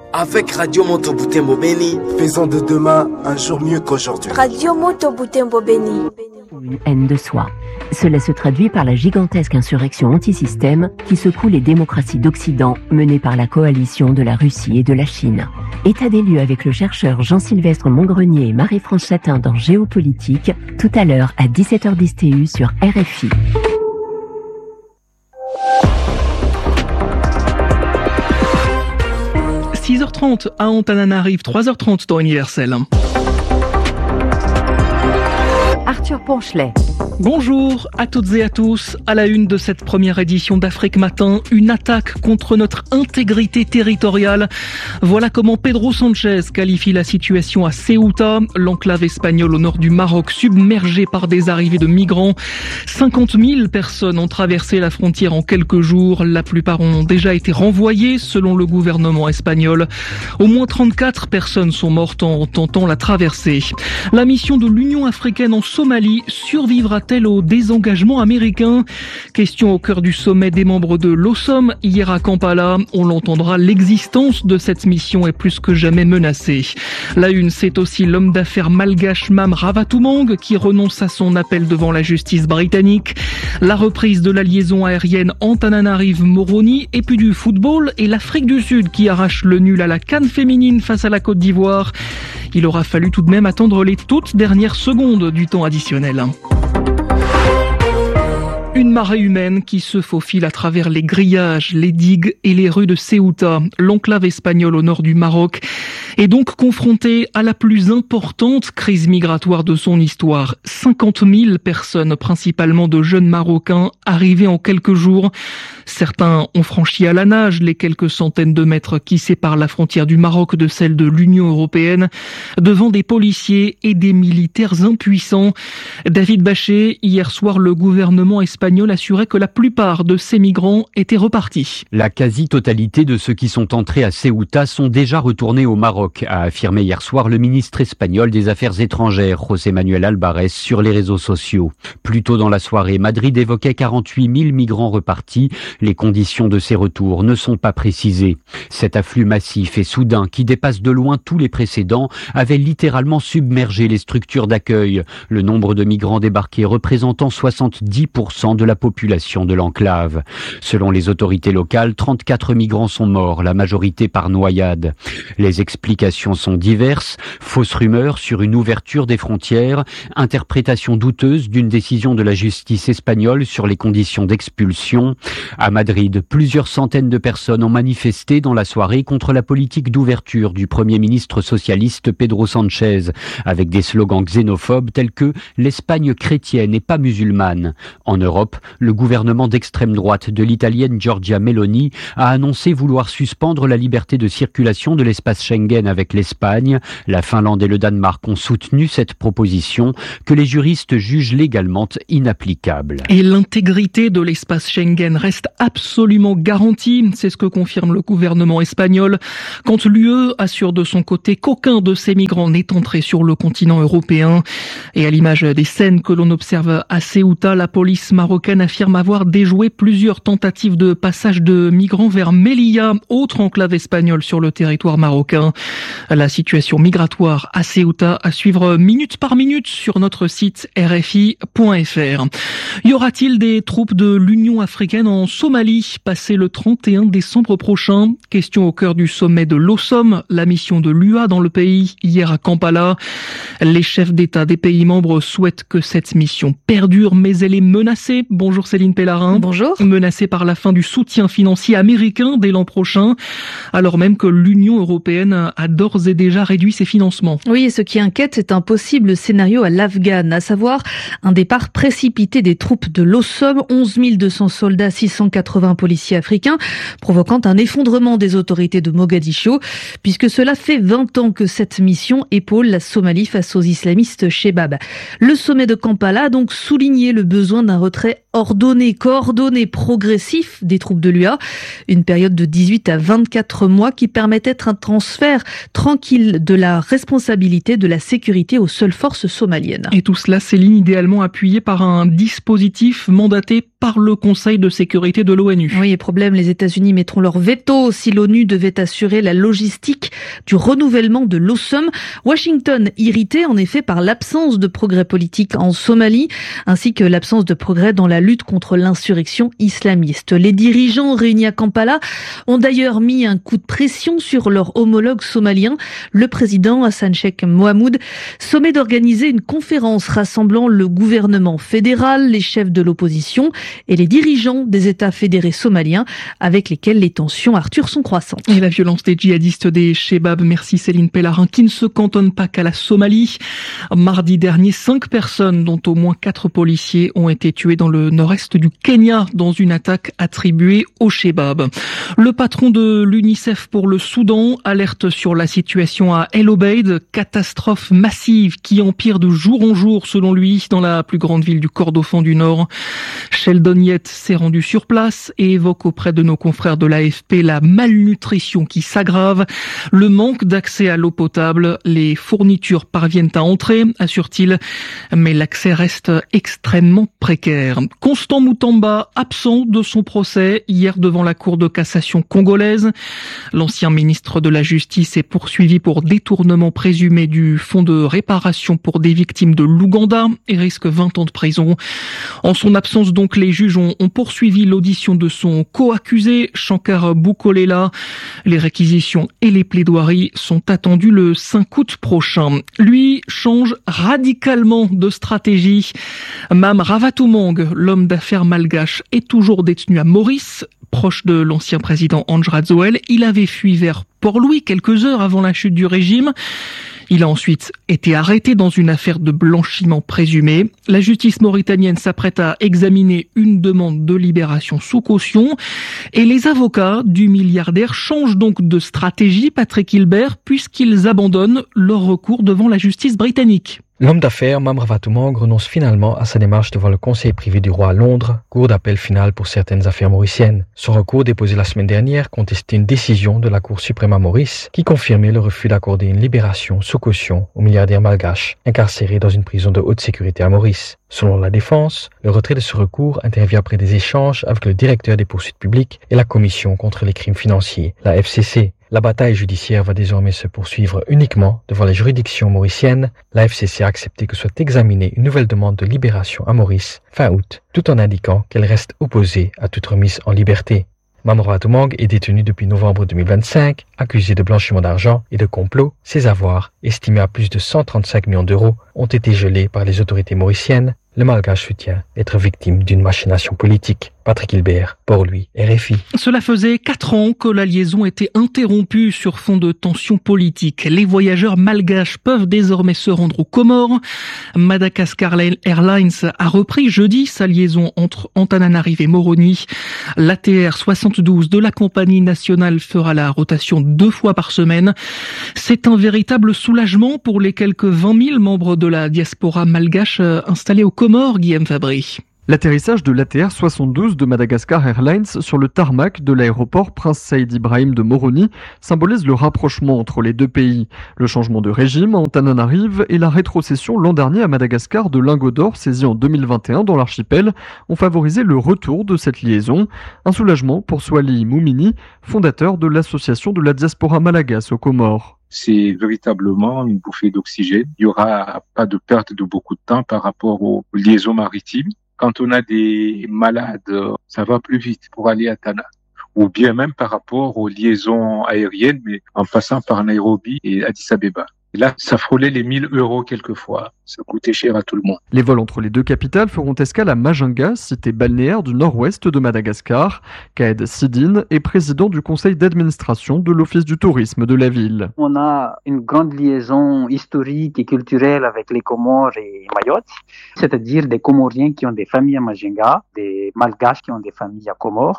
Avec Radio Moto Butembo Beni, faisons de demain un jour mieux qu'aujourd'hui. Radio Moto Butembo Beni. Une haine de soi. Cela se traduit par la gigantesque insurrection anti-système qui secoue les démocraties d'Occident menées par la coalition de la Russie et de la Chine. État des lieux avec le chercheur Jean-Sylvestre Montgrenier et Marie-France Chatin dans Géopolitique, tout à l'heure à 17h10 TU sur RFI. – 6h30 à Antananarive, 3h30 dans Universel. Arthur Ponchelet. Bonjour à toutes et à tous. À la une de cette première édition d'Afrique Matin, une attaque contre notre intégrité territoriale. Voilà comment Pedro Sanchez qualifie la situation à Ceuta, l'enclave espagnole au nord du Maroc, submergée par des arrivées de migrants. 50 000 personnes ont traversé la frontière en quelques jours. La plupart ont déjà été renvoyées, selon le gouvernement espagnol. Au moins 34 personnes sont mortes en tentant la traversée. La mission de l'Union africaine en Somalie survivra-t-elle au désengagement américain? Question au cœur du sommet des membres de l'OSOM hier à Kampala. On l'entendra, l'existence de cette mission est plus que jamais menacée. La une, c'est aussi l'homme d'affaires malgache Mam Ravatoumang qui renonce à son appel devant la justice britannique. La reprise de la liaison aérienne Antananarive-Moroni et puis du football et l'Afrique du Sud qui arrache le nul à la CAN féminine face à la Côte d'Ivoire. Il aura fallu tout de même attendre les toutes dernières secondes du temps additionnel. Une marée humaine qui se faufile à travers les grillages, les digues et les rues de Ceuta, l'enclave espagnole au nord du Maroc, est donc confrontée à la plus importante crise migratoire de son histoire. 50 000 personnes, principalement de jeunes Marocains, arrivées en quelques jours. Certains ont franchi à la nage les quelques centaines de mètres qui séparent la frontière du Maroc de celle de l'Union européenne, devant des policiers et des militaires impuissants. David Bachet, hier soir, le gouvernement espagnol assurait que la plupart de ces migrants étaient repartis. La quasi-totalité de ceux qui sont entrés à Ceuta sont déjà retournés au Maroc, a affirmé hier soir le ministre espagnol des Affaires étrangères, José Manuel Albares, sur les réseaux sociaux. Plus tôt dans la soirée, Madrid évoquait 48 000 migrants repartis. Les conditions de ces retours ne sont pas précisées. Cet afflux massif et soudain, qui dépasse de loin tous les précédents, avait littéralement submergé les structures d'accueil. Le nombre de migrants débarqués représentant 70% de la population de l'enclave. Selon les autorités locales, 34 migrants sont morts, la majorité par noyade. Les explications sont diverses. Fausses rumeurs sur une ouverture des frontières, interprétation douteuse d'une décision de la justice espagnole sur les conditions d'expulsion. À Madrid, plusieurs centaines de personnes ont manifesté dans la soirée contre la politique d'ouverture du Premier ministre socialiste Pedro Sanchez, avec des slogans xénophobes tels que « l'Espagne chrétienne et pas musulmane ». En Europe, le gouvernement d'extrême droite de l'italienne Giorgia Meloni a annoncé vouloir suspendre la liberté de circulation de l'espace Schengen avec l'Espagne. La Finlande et le Danemark ont soutenu cette proposition que les juristes jugent légalement inapplicable. Et l'intégrité de l'espace Schengen reste absolument garantie, c'est ce que confirme le gouvernement espagnol, quand l'UE assure de son côté qu'aucun de ces migrants n'est entré sur le continent européen. Et à l'image des scènes que l'on observe à Ceuta, la police marocaine affirme avoir déjoué plusieurs tentatives de passage de migrants vers Melilla, autre enclave espagnole sur le territoire marocain. La situation migratoire à Ceuta à suivre minute par minute sur notre site rfi.fr. Y aura-t-il des troupes de l'Union africaine en Somalie passé le 31 décembre prochain? Question au cœur du sommet de l'OSOM, la mission de l'UA dans le pays, hier à Kampala. Les chefs d'État des pays membres souhaitent que cette mission perdure, mais elle est menacée. Bonjour Céline Pellarin. Bonjour. Menacée par la fin du soutien financier américain dès l'an prochain, alors même que l'Union européenne a d'ores et déjà réduit ses financements. Oui, et ce qui inquiète, c'est un possible scénario à l'Afghan, à savoir un départ précipité des troupes de l'OSOM, 11 200 soldats, 680 policiers africains, provoquant un effondrement des autorités de Mogadiscio, puisque cela fait 20 ans que cette mission épaule la Somalie face aux islamistes Shebab. Le sommet de Kampala a donc souligné le besoin d'un retrait ordonné, coordonné, progressif des troupes de l'UA. Une période de 18 à 24 mois qui permettait un transfert tranquille de la responsabilité de la sécurité aux seules forces somaliennes. Et tout cela, Céline, idéalement appuyé par un dispositif mandaté par le Conseil de sécurité de l'ONU. Oui, et problème, les États-Unis mettront leur veto si l'ONU devait assurer la logistique du renouvellement de l'OSOM. Washington, irrité en effet par l'absence de progrès politique en Somalie, ainsi que l'absence de progrès dans la lutte contre l'insurrection islamiste. Les dirigeants réunis à Kampala ont d'ailleurs mis un coup de pression sur leur homologue somalien, le président Hassan Sheikh Mohamud, sommet d'organiser une conférence rassemblant le gouvernement fédéral, les chefs de l'opposition et les dirigeants des États fédérés somaliens avec lesquels les tensions, Arthur, sont croissantes. Et la violence des djihadistes des Chebab, merci Céline Pellarin, qui ne se cantonne pas qu'à la Somalie. Mardi dernier, 5 personnes, dont au moins 4 policiers, ont été tuées dans le nord-est du Kenya dans une attaque attribuée aux Chebab. Le patron de l'UNICEF pour le Soudan alerte sur la situation à El Obeid, catastrophe massive qui empire de jour en jour selon lui dans la plus grande ville du Kordofan du Nord. Sheldon Yett s'est rendu sur place et évoque auprès de nos confrères de l'AFP la malnutrition qui s'aggrave, le manque d'accès à l'eau potable, les fournitures parviennent à entrer, assure-t-il, mais l'accès reste extrêmement précaire. Constant Mutamba, absent de son procès hier devant la Cour de cassation congolaise. L'ancien ministre de la Justice est poursuivi pour détournement présumé du fonds de réparation pour des victimes de l'Ouganda et risque 20 ans de prison. En son absence, donc, les juges ont poursuivi l'audition de son co-accusé, Shankar Bukolela. Les réquisitions et les plaidoiries sont attendues le 5 août prochain. Lui change radicalement de stratégie. Mam Ravatoumang, l'homme d'affaires malgache, est toujours détenu à Maurice, proche de l'ancien président Andry Rajoelina. Il avait fui vers Port-Louis quelques heures avant la chute du régime. Il a ensuite été arrêté dans une affaire de blanchiment présumé. La justice mauritanienne s'apprête à examiner une demande de libération sous caution. Et les avocats du milliardaire changent donc de stratégie, Patrick Hilbert, puisqu'ils abandonnent leur recours devant la justice britannique. L'homme d'affaires Mam Ravatoumang renonce finalement à sa démarche devant le Conseil privé du roi à Londres, cour d'appel finale pour certaines affaires mauriciennes. Son recours déposé la semaine dernière contestait une décision de la Cour suprême à Maurice qui confirmait le refus d'accorder une libération sous caution au milliardaire malgache, incarcéré dans une prison de haute sécurité à Maurice. Selon la défense, le retrait de ce recours intervient après des échanges avec le directeur des poursuites publiques et la Commission contre les crimes financiers, la FCC. La bataille judiciaire va désormais se poursuivre uniquement devant les juridictions mauriciennes. La FCC a accepté que soit examinée une nouvelle demande de libération à Maurice fin août, tout en indiquant qu'elle reste opposée à toute remise en liberté. Mam Ravatoumang est détenu depuis novembre 2025, accusé de blanchiment d'argent et de complot. Ses avoirs, estimés à plus de 135 millions d'euros, ont été gelés par les autorités mauriciennes. Le malgache soutient être victime d'une machination politique. Patrick Hilbert, pour lui, RFI. Cela faisait 4 ans que la liaison était interrompue sur fond de tensions politiques. Les voyageurs malgaches peuvent désormais se rendre aux Comores. Madagascar Airlines a repris jeudi sa liaison entre Antananarive et Moroni. L'ATR 72 de la compagnie nationale fera la rotation 2 fois par semaine. C'est un véritable soulagement pour les quelques 20 000 membres de la diaspora malgache installés aux Comores, Guillaume Fabry. L'atterrissage de l'ATR 72 de Madagascar Airlines sur le tarmac de l'aéroport Prince Saïd Ibrahim de Moroni symbolise le rapprochement entre les deux pays. Le changement de régime à Antananarive et la rétrocession l'an dernier à Madagascar de lingots d'or saisis en 2021 dans l'archipel ont favorisé le retour de cette liaison. Un soulagement pour Swali Moumini, fondateur de l'association de la diaspora malagasy aux Comores. C'est véritablement une bouffée d'oxygène. Il n'y aura pas de perte de beaucoup de temps par rapport aux liaisons maritimes. Quand on a des malades, ça va plus vite pour aller à Tana. Ou bien même par rapport aux liaisons aériennes, mais en passant par Nairobi et Addis Abeba. Et là, ça frôlait les 1 000 € quelquefois. Ça coûtait cher à tout le monde. Les vols entre les deux capitales feront escale à Majinga, cité balnéaire du nord-ouest de Madagascar. Kaed Sidine est président du conseil d'administration de l'Office du tourisme de la ville. On a une grande liaison historique et culturelle avec les Comores et Mayotte, c'est-à-dire des Comoriens qui ont des familles à Majinga, des Malgaches qui ont des familles à Comores.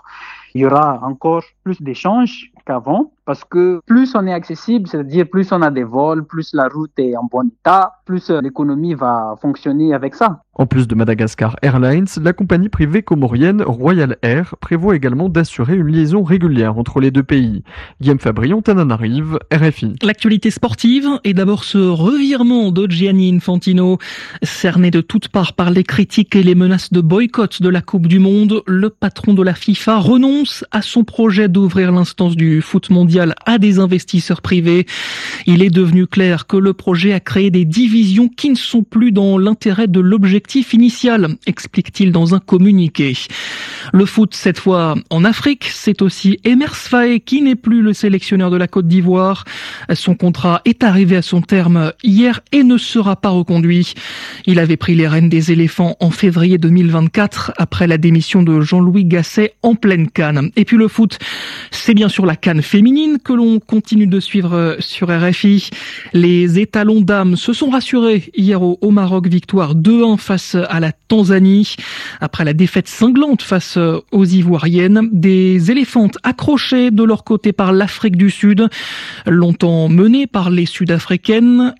il y aura encore plus d'échanges qu'avant, parce que plus on est accessible, c'est-à-dire plus on a des vols, plus la route est en bon état, plus l'économie va fonctionner avec ça. En plus de Madagascar Airlines, la compagnie privée comorienne Royal Air prévoit également d'assurer une liaison régulière entre les deux pays. Guillaume Fabry, Antananarive, RFI. L'actualité sportive est d'abord ce revirement de Gianni Infantino. Cerné de toutes parts par les critiques et les menaces de boycott de la Coupe du Monde, le patron de la FIFA renonce à son projet d'ouvrir l'instance du foot mondial à des investisseurs privés. Il est devenu clair que le projet a créé des divisions qui ne sont plus dans l'intérêt de l'objectif initial, explique-t-il dans un communiqué. Le foot, cette fois en Afrique, c'est aussi Emers Faé qui n'est plus le sélectionneur de la Côte d'Ivoire. Son contrat est arrivé à son terme hier et ne sera pas reconduit. Il avait pris les rênes des éléphants en février 2024 après la démission de Jean-Louis Gasset en pleine CAN. Et puis le foot, c'est bien sûr la CAN féminine que l'on continue de suivre sur RFI. Les étalons dames se sont rassurés hier au Maroc, victoire 2-1 face à la Tanzanie. Après la défaite cinglante face aux Ivoiriennes, des éléphantes accrochées de leur côté par l'Afrique du Sud. Longtemps menées les Sud-Africaines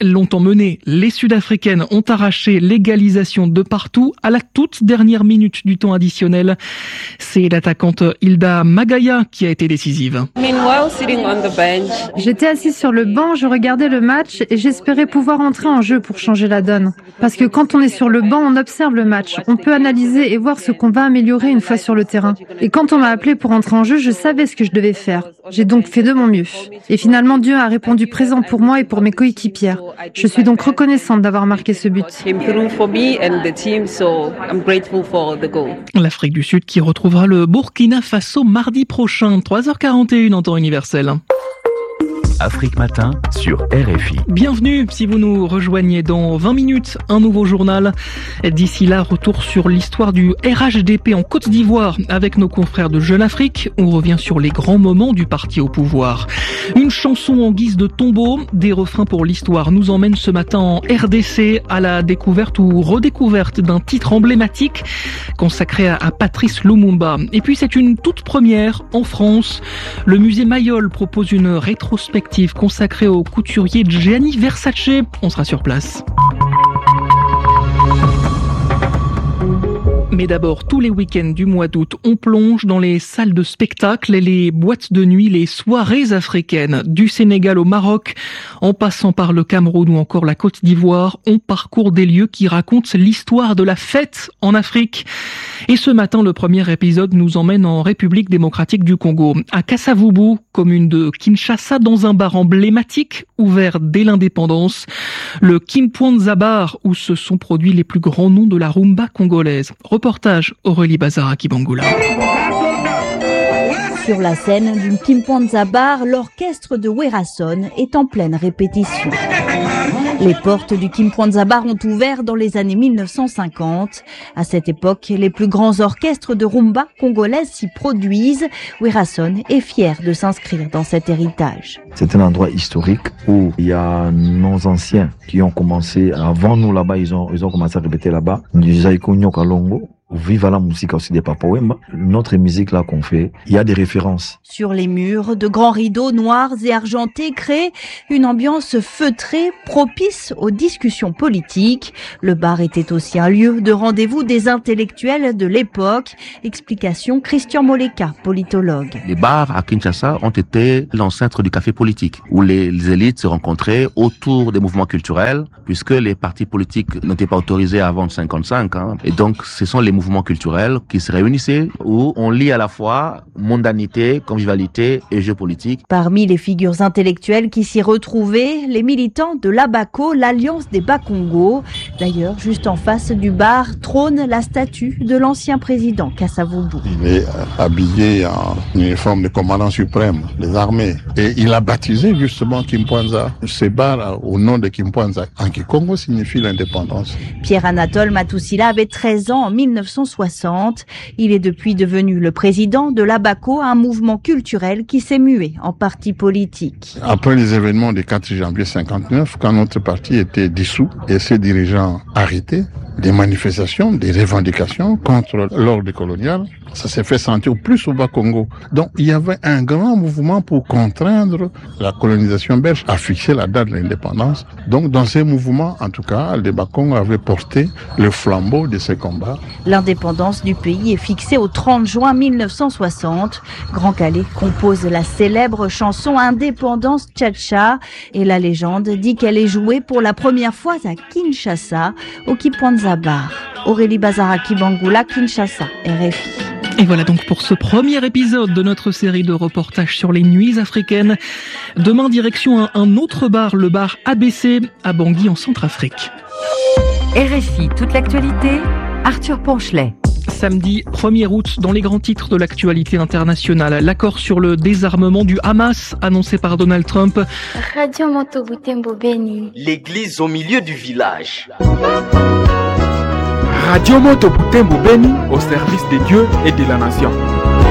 ont arraché l'égalisation de partout à la toute dernière minute du temps additionnel. C'est l'attaquante Hilda Magaya qui a été décisive. J'étais assise sur le banc, je regardais le match et j'espérais pouvoir entrer en jeu pour changer la donne. Parce que quand on est sur le banc, on observe le match, on peut analyser et voir ce qu'on va améliorer une fois sur le terrain. Et quand on m'a appelé pour entrer en jeu, je savais ce que je devais faire. J'ai donc fait de mon mieux. Et finalement, Dieu a répondu présent pour moi et pour mes coéquipières. Je suis donc reconnaissante d'avoir marqué ce but. L'Afrique du Sud qui retrouvera le Burkina Faso mardi prochain, 3h41 en temps universel. Afrique Matin sur RFI. Bienvenue si vous nous rejoignez dans 20 minutes, un nouveau journal. D'ici là, retour sur l'histoire du RHDP en Côte d'Ivoire avec nos confrères de Jeune Afrique. On revient sur les grands moments du parti au pouvoir. Une chanson en guise de tombeau, des refrains pour l'histoire nous emmènent ce matin en RDC à la découverte ou redécouverte d'un titre emblématique consacré à Patrice Lumumba. Et puis c'est une toute première en France. Le musée Mayol propose une rétrospective consacrée au couturier Gianni Versace. On sera sur place. Mais d'abord, tous les week-ends du mois d'août, on plonge dans les salles de spectacle et les boîtes de nuit, les soirées africaines. Du Sénégal au Maroc, en passant par le Cameroun ou encore la Côte d'Ivoire, on parcourt des lieux qui racontent l'histoire de la fête en Afrique. Et ce matin, le premier épisode nous emmène en République démocratique du Congo, à Kasavubu, commune de Kinshasa, dans un bar emblématique ouvert dès l'indépendance, le Kimpoanza Bar, où se sont produits les plus grands noms de la rumba congolaise. Reportage Aurélie Bazara-Kibangula. Sur la scène du Kimpoanza Bar, l'orchestre de Werason est en pleine répétition. Les portes du Kimpoanza Bar ont ouvert dans les années 1950. À cette époque, les plus grands orchestres de rumba congolaise s'y produisent. Werason est fier de s'inscrire dans cet héritage. C'est un endroit historique où il y a nos anciens qui ont commencé, avant nous là-bas, ils ont commencé à répéter là-bas. Viva la musique aussi des Papa Wemba. Notre musique là qu'on fait, il y a des références. Sur les murs, de grands rideaux noirs et argentés créent une ambiance feutrée propice aux discussions politiques. Le bar était aussi un lieu de rendez-vous des intellectuels de l'époque. Explication Christian Moleka, politologue. Les bars à Kinshasa ont été l'ancêtre du café politique, où les élites se rencontraient autour des mouvements culturels, puisque les partis politiques n'étaient pas autorisés avant 1955. Et donc, ce sont les mouvements culturels qui se réunissaient, où on lie à la fois mondanité, convivialité et jeu politique. Parmi les figures intellectuelles qui s'y retrouvaient, les militants de l'Abaco, l'Alliance des Bas-Congo. D'ailleurs, juste en face du bar, trône la statue de l'ancien président Kasavubu. Il est habillé en uniforme de commandant suprême des armées et il a baptisé justement Kimpoanza. Ce bar au nom de Kimpoanza, en Kikongo signifie l'indépendance. Pierre-Anatole Matousila avait 13 ans en 1960. Il est depuis devenu le président de l'Abaco, un mouvement culturel qui s'est mué en parti politique. Après les événements du 4 janvier 1959, quand notre parti était dissous et ses dirigeants arrêtés, des manifestations, des revendications contre l'ordre colonial. Ça s'est fait sentir plus au Bas-Congo. Donc il y avait un grand mouvement pour contraindre la colonisation belge à fixer la date de l'indépendance. Donc dans ces mouvements, en tout cas, les Bas-Congo avaient porté le flambeau de ces combats. L'indépendance du pays est fixée au 30 juin 1960. Grand Calais compose la célèbre chanson Indépendance Tcha-Tcha et la légende dit qu'elle est jouée pour la première fois à Kinshasa, au Kimpwanza Bar. Aurélie Bazaraki-Bangoula, Kinshasa, RFI. Et voilà donc pour ce premier épisode de notre série de reportages sur les nuits africaines. Demain, direction un autre bar, le bar ABC à Bangui en Centrafrique. RFI, toute l'actualité, Arthur Ponchelet. Samedi 1er août, dans les grands titres de l'actualité internationale, l'accord sur le désarmement du Hamas annoncé par Donald Trump. Radio Moto Butembo Beni. L'église au milieu du village. Radio Moto Butembo Beni au service des dieux et de la nation.